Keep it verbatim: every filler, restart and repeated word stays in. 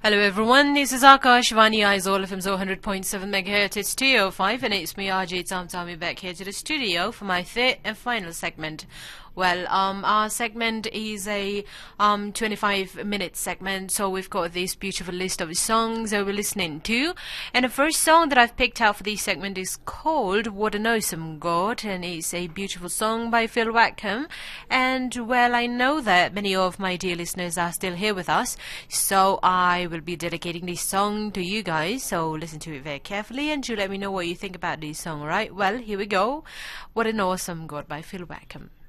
Hello everyone, this is Akash Vani Aizola from one hundred point seven megahertz. It's two oh five and it's me R J Tom Tommy back here to the studio for my third and final segment. Well, um, our segment is a um twenty-five minute segment, so we've got this beautiful list of songs that we're listening to. And the first song that I've picked out for this segment is called What an Awesome God, and it's a beautiful song by Phil Wickham. And well, I know that many of my dear listeners are still here with us, so I will be dedicating this song to you guys, so listen to it very carefully and do let me know what you think about this song, alright? Well, here we go. What an Awesome God by Phil Wickham.